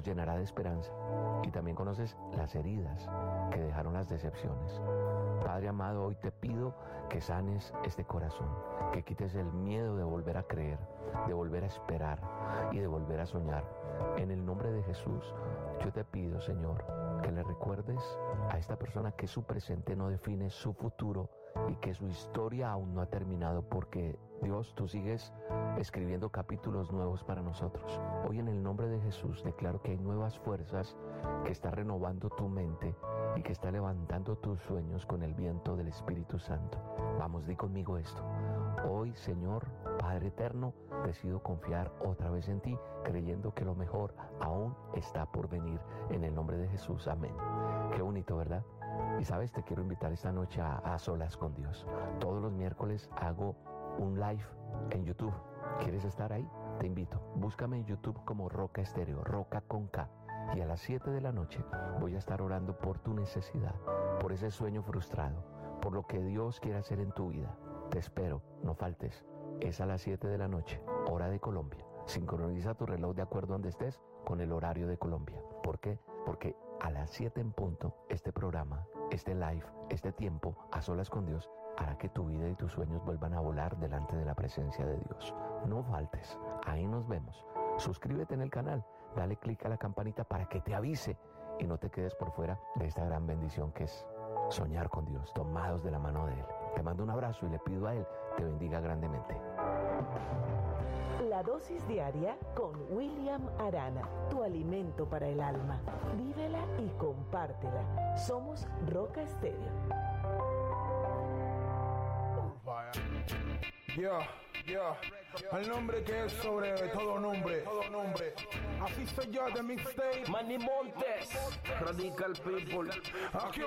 nos llenará de esperanza. Y también conoces las heridas que dejaron las decepciones. Padre amado, hoy te pido que sanes este corazón, que quites el miedo de volver a creer, de volver a esperar y de volver a soñar. En el nombre de Jesús, yo te pido, Señor, que le recuerdes a esta persona que su presente no define su futuro y que su historia aún no ha terminado, porque Dios, tú sigues escribiendo capítulos nuevos para nosotros. Hoy en el nombre de Jesús declaro que hay nuevas fuerzas, que está renovando tu mente y que está levantando tus sueños con el viento del Espíritu Santo. Vamos, di conmigo esto. Hoy, Señor, Padre eterno, decido confiar otra vez en ti, creyendo que lo mejor aún está por venir. En el nombre de Jesús, amén. Qué bonito, ¿verdad? Y sabes, te quiero invitar esta noche a solas con Dios. Todos los miércoles hago un live en YouTube. ¿Quieres estar ahí? Te invito. Búscame en YouTube como Roca Estéreo, Roca con K. Y a las 7 de la noche voy a estar orando por tu necesidad, por ese sueño frustrado, por lo que Dios quiere hacer en tu vida. Te espero, no faltes. Es a las 7 de la noche, hora de Colombia. Sincroniza tu reloj de acuerdo a donde estés con el horario de Colombia. ¿Por qué? Porque a las 7 en punto, este programa, este live, este tiempo a solas con Dios, hará que tu vida y tus sueños vuelvan a volar delante de la presencia de Dios. No faltes, ahí nos vemos. Suscríbete en el canal, dale clic a la campanita para que te avise y no te quedes por fuera de esta gran bendición que es soñar con Dios, tomados de la mano de Él. Te mando un abrazo y le pido a Él te bendiga grandemente. La dosis diaria con William Arana, tu alimento para el alma. Vívela y compártela. Somos Roca Estéreo. El nombre que es sobre todo nombre. Así soy yo de mixtape. Manny Montes, Radical People. Aquí